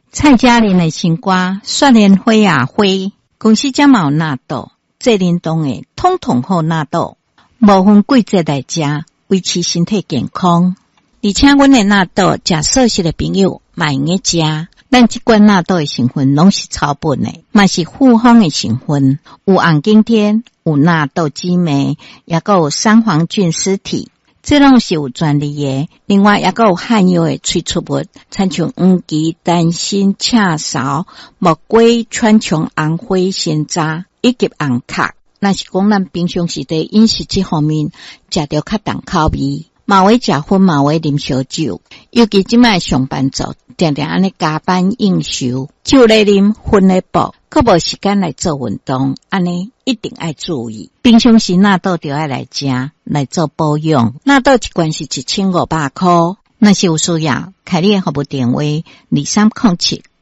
蔡佳玲的新歌雪莲花啊花，公司才嘛有纳豆，这冷冻的统统好纳豆，无分季节来食，维持身体健康。而且阮的纳豆食素食的朋友嘛用个食。咱即罐纳豆的成分拢是草本的，嘛是复方的成分，有红景天，有纳豆激酶，也有三黄菌丝体，这拢是有专利的。另外也有含有的催促物，参像黄芪、丹参、赤芍、木瓜、川穹、红花、鲜渣以及红壳。若是讲咱平常时在饮食这方面食到较重口味，嘛会食薰，嘛会啉烧酒，尤其即摆上班族常常安尼加班应酬，酒来啉，薰来补，佫无时间来做运动，安尼一定要注意。平常时纳豆就要来食，来做保养。纳豆一罐是1500块，若是有需要，开你的服务电话2307